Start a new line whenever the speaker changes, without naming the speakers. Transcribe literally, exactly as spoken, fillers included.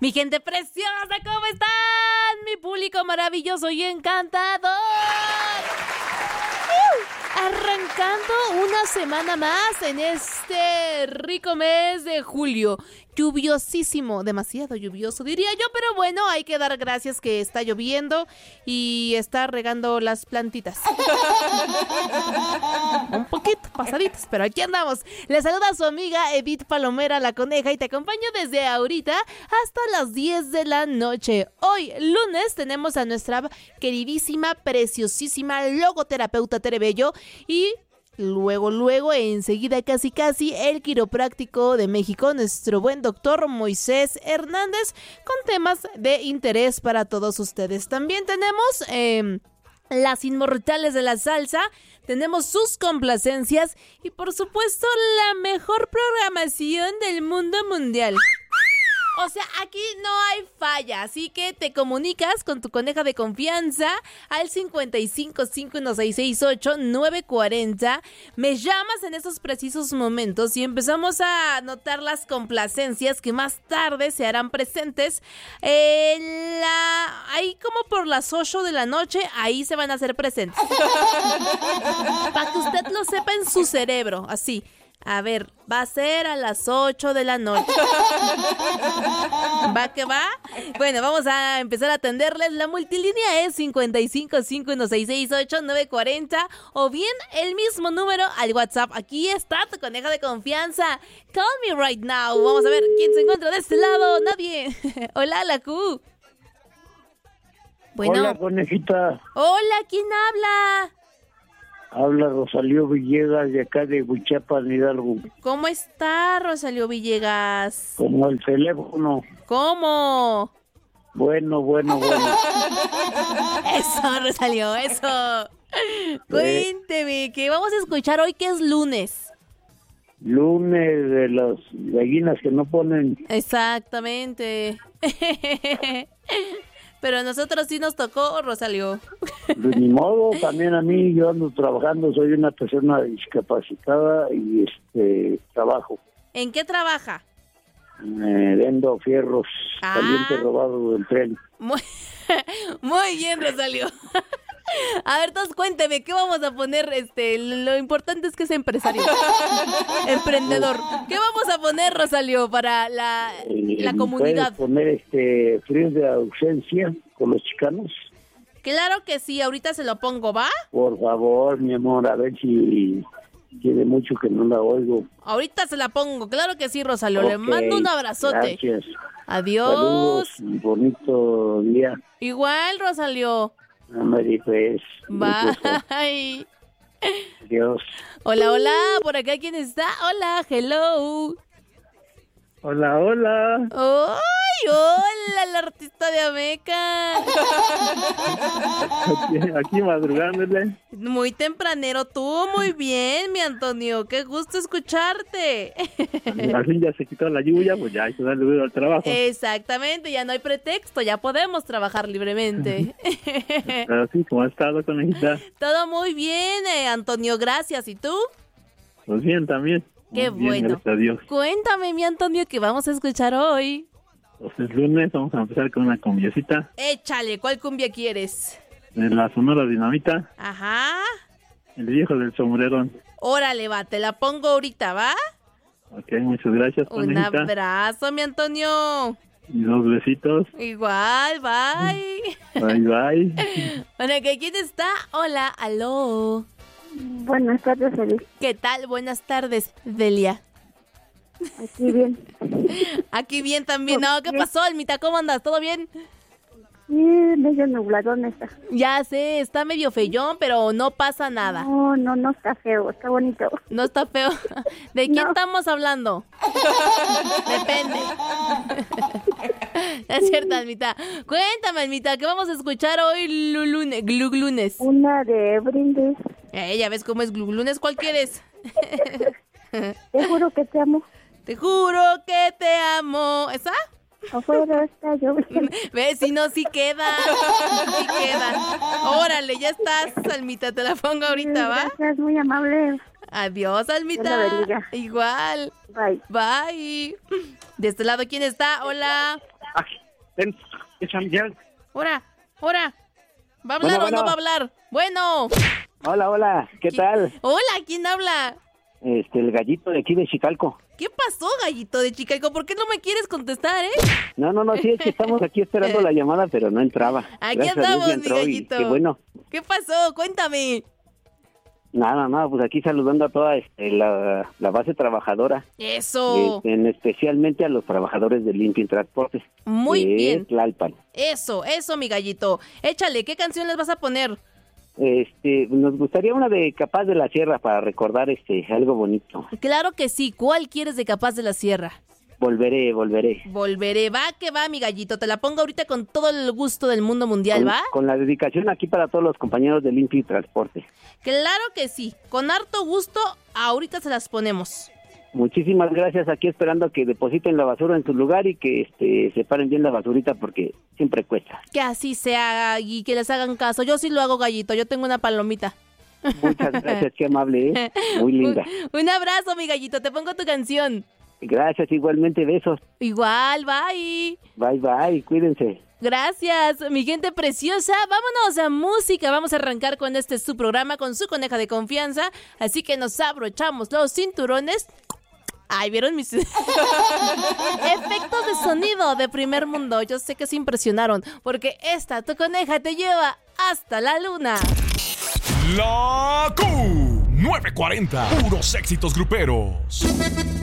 Mi gente preciosa, ¿cómo están? Mi público maravilloso y encantador. Uh, arrancando una semana más en este rico mes de julio. Lluviosísimo, demasiado lluvioso diría yo, pero bueno, hay que dar gracias que está lloviendo y está regando las plantitas. Un poquito pasaditas, pero aquí andamos. Le saluda su amiga Edith Palomera, la coneja, y te acompaño desde ahorita hasta las diez de la noche. Hoy, lunes, tenemos a nuestra queridísima, preciosísima logoterapeuta Terebello y... Luego, luego, enseguida, casi casi, el quiropráctico de México, nuestro buen doctor Moisés Hernández, con temas de interés para todos ustedes. También tenemos eh, las inmortales de la salsa, tenemos sus complacencias y, por supuesto, la mejor programación del mundo mundial. O sea, aquí no hay falla, así que te comunicas con tu coneja de confianza al cincuenta y cinco, cinco uno seis seis ocho, nueve cuatro cero. Me llamas en esos precisos momentos y empezamos a anotar las complacencias que más tarde se harán presentes. En la... Ahí como por las ocho de la noche, ahí se van a hacer presentes. Para que usted lo sepa en su cerebro, así. A ver, va a ser a las ocho de la noche. ¿Va que va? Bueno, vamos a empezar a atenderles. La multilínea es cincuenta y cinco, cinco uno seis seis ocho, nueve cuatro cero o bien el mismo número al WhatsApp. Aquí está tu coneja de confianza. Call me right now. Vamos a ver quién se encuentra de este lado. Nadie. Hola, la Q. Bueno.
Hola, conejita.
Hola, ¿quién habla?
Habla Rosalío Villegas de acá de Huichapas, Hidalgo.
¿Cómo está, Rosalío Villegas?
Como el teléfono.
¿Cómo?
Bueno, bueno, bueno.
Eso, Rosalío, eso. Cuénteme, ¿qué vamos a escuchar hoy que es lunes?
Lunes de las gallinas que no ponen.
Exactamente. Pero a nosotros sí nos tocó, Rosalío.
De ni modo, también a mí, yo ando trabajando, soy una persona discapacitada y este trabajo.
¿En qué trabaja?
Eh, vendo fierros,
ah.
caliente robado del tren.
Muy, muy bien, Rosalío. A ver, entonces cuénteme, ¿qué vamos a poner? Este, lo importante es que es empresario, emprendedor. ¿Qué vamos a poner, Rosalío, para la,
eh,
la comunidad?
¿Puedes poner este frío de ausencia con los chicanos?
Claro que sí, ahorita se lo pongo, ¿va?
Por favor, mi amor, a ver si tiene mucho que no la oigo.
Ahorita se la pongo, claro que sí, Rosalío.
Okay,
le mando un abrazote.
Gracias.
Adiós.
Saludos, un bonito día.
Igual, Rosalío.
Amari, pues.
Bye.
Adiós.
Hola, hola, por acá, ¿quién está? Hola, hello.
Hola, hola.
¡Ay, hola, la artista de Ameca!
Aquí, aquí madrugándole.
Muy tempranero tú, muy bien, mi Antonio, qué gusto escucharte.
Al fin ya se quitó la lluvia, pues ya hay que darle duro al trabajo.
Exactamente, ya no hay pretexto, ya podemos trabajar libremente.
Pero sí, ¿cómo has estado, conejita?
Todo muy bien, eh, Antonio, gracias. ¿Y tú?
Pues bien, también.
Qué
Muy bien,
bueno.
gracias a Dios.
Cuéntame, mi Antonio, ¿qué vamos a escuchar hoy?
Pues es lunes, vamos a empezar con una cumbiecita.
Échale, ¿cuál cumbia quieres?
De la Sonora Dinamita.
Ajá.
El viejo del sombrerón.
Órale, va, te la pongo ahorita, ¿va?
Ok, muchas gracias,
Un
conejita.
abrazo, mi Antonio.
Y dos besitos.
Igual, bye.
Bye, bye.
Bueno, ¿quién está? Hola, aló.
Buenas tardes, Edith.
¿Qué tal? Buenas tardes, Delia.
Aquí bien.
Aquí bien también. No, ¿qué pasó, Almita? ¿Cómo andas? ¿Todo bien?
Sí, medio nubladón está.
Ya sé, está medio feyón, pero no pasa nada.
No, no, no está feo, está bonito.
No está feo. ¿De quién
No.
estamos hablando? Depende. Es cierto, Almita. Cuéntame, Almita, ¿qué vamos a escuchar hoy lunes? Glug lunes.
Una de brindis.
Eh, ya ves cómo es Glug lunes. ¿Cuál quieres?
Te juro que te amo.
Te juro que te amo. ¿Esa?
Afuera está lloviendo.
¿Ves? Si no, sí queda. Sí queda. Órale, ya estás, Almita. Te la pongo ahorita, ¿va?
Gracias, muy amable.
Adiós, Almita.
Dios la bendiga.
Igual.
Bye.
Bye. De este lado, ¿quién está? Hola.
Aquí, ven, échame ya.
Ahora, ahora. ¿Va a hablar
Bueno,
o no
bueno.
va a hablar? Bueno.
Hola, hola, ¿qué
¿Qui-
tal?
Hola, ¿quién habla?
Este, el gallito de aquí de Chicalco.
¿Qué pasó, gallito de Chicalco? ¿Por qué no me quieres contestar, eh?
No, no, no, sí, es que estamos aquí esperando la llamada, pero no entraba.
Aquí
Gracias a Dios
andamos,
ya
mi
entró y
gallito.
qué bueno.
¿Qué pasó? Cuéntame.
Nada, nada, pues aquí saludando a toda este, la, la base trabajadora,
Eso.
este, en especialmente a los trabajadores de Limpia y Transportes.
Muy
de
bien.
Tlalpan.
Eso, eso, mi gallito. Échale, ¿qué canción les vas a poner?
Este, nos gustaría una de Capaz de la Sierra para recordar este algo bonito.
Claro que sí. ¿Cuál quieres de Capaz de la Sierra?
Volveré, volveré.
Volveré. Va que va, mi gallito. Te la pongo ahorita con todo el gusto del mundo mundial,
Con,
¿va?
con la dedicación aquí para todos los compañeros de Limpia y Transporte.
Claro que sí. Con harto gusto, ahorita se las ponemos.
Muchísimas gracias, aquí esperando que depositen la basura en su lugar y que este separen bien la basurita porque siempre cuesta.
Que así sea y que les hagan caso. Yo sí lo hago, gallito. Yo tengo una palomita.
Muchas gracias, qué amable, ¿eh? Muy linda.
Un, un abrazo, mi gallito. Te pongo tu canción.
Gracias, igualmente, besos.
Igual, bye.
Bye, bye, cuídense.
Gracias, mi gente preciosa. Vámonos a música. Vamos a arrancar con este su programa, con su coneja de confianza. Así que nos abrochamos los cinturones. Ay, ¿vieron mis efectos de sonido de primer mundo? Yo sé que se impresionaron, porque esta, tu coneja, te lleva hasta la luna.
La Q nueve cuarenta, puros éxitos gruperos.